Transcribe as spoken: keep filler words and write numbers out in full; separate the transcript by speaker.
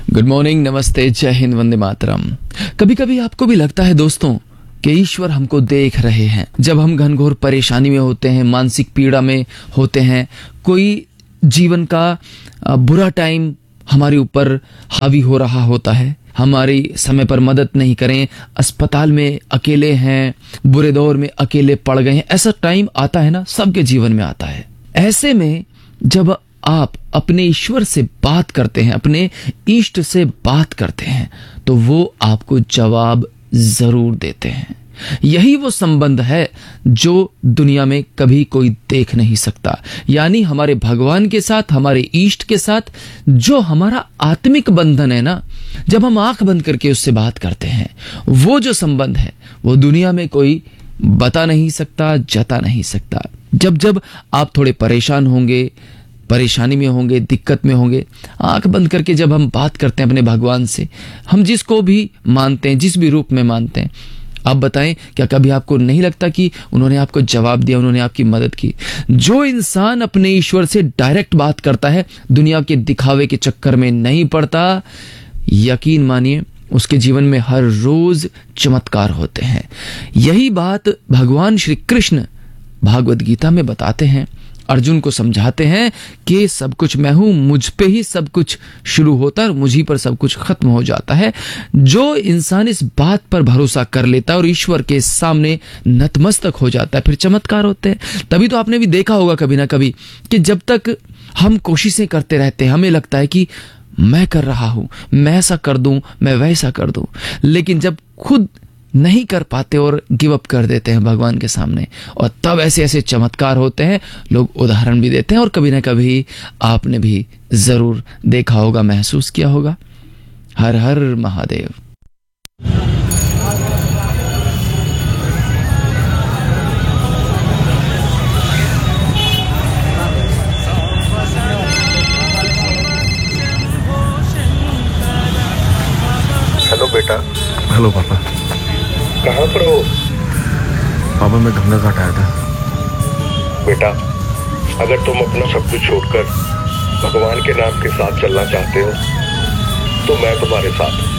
Speaker 1: Good morning, नमस्ते, जय हिंद, वंदे मातरम। कभी कभी आपको भी लगता है दोस्तों कि ईश्वर हमको देख रहे हैं। जब हम घनघोर परेशानी में होते हैं, मानसिक पीड़ा में होते हैं, कोई जीवन का बुरा टाइम हमारे ऊपर हावी हो रहा होता है, हमारी समय पर मदद नहीं करें, अस्पताल में अकेले हैं, बुरे दौर में अकेले पड़ गए हैं, ऐसा टाइम आता है ना, सबके जीवन में आता है। ऐसे में जब आप अपने ईश्वर से बात करते हैं, अपने इष्ट से बात करते हैं, तो वो आपको जवाब जरूर देते हैं। यही वो संबंध है जो दुनिया में कभी कोई देख नहीं सकता। यानी हमारे भगवान के साथ, हमारे इष्ट के साथ जो हमारा आत्मिक बंधन है ना, जब हम आंख बंद करके उससे बात करते हैं, वो जो संबंध है वो दुनिया में कोई बता नहीं सकता, जता नहीं सकता। जब जब आप थोड़े परेशान होंगे, परेशानी में होंगे, दिक्कत में होंगे, आंख बंद करके जब हम बात करते हैं अपने भगवान से, हम जिसको भी मानते हैं, जिस भी रूप में मानते हैं, आप बताएं, क्या कभी आपको नहीं लगता कि उन्होंने आपको जवाब दिया, उन्होंने आपकी मदद की? जो इंसान अपने ईश्वर से डायरेक्ट बात करता है, दुनिया के दिखावे के चक्कर में नहीं पड़ता, यकीन मानिए उसके जीवन में हर रोज चमत्कार होते हैं। यही बात भगवान श्री कृष्ण भागवत गीता में बताते हैं, अर्जुन को समझाते हैं कि सब कुछ मैं हूं, मुझ पे ही सब कुछ शुरू होता है और मुझी पर सब कुछ खत्म हो जाता है। जो इंसान इस बात पर भरोसा कर लेता है और ईश्वर के सामने नतमस्तक हो जाता है, फिर चमत्कार होते हैं। तभी तो आपने भी देखा होगा कभी ना कभी कि जब तक हम कोशिशें करते रहते हैं, हमें लगता है कि मैं कर रहा हूं, मैं ऐसा कर दूं, मैं वैसा कर दूं, लेकिन जब खुद नहीं कर पाते और गिव अप कर देते हैं भगवान के सामने, और तब ऐसे ऐसे चमत्कार होते हैं। लोग उदाहरण भी देते हैं और कभी ना कभी आपने भी जरूर देखा होगा, महसूस किया होगा। हर हर महादेव।
Speaker 2: हेलो बेटा।
Speaker 3: हेलो पापा।
Speaker 2: कहाँ पर हो?
Speaker 3: पापा मैं गंगा घाट आया था।
Speaker 2: बेटा, अगर तुम अपना सब कुछ छोड़कर भगवान के नाम के साथ चलना चाहते हो तो मैं तुम्हारे साथ हूँ।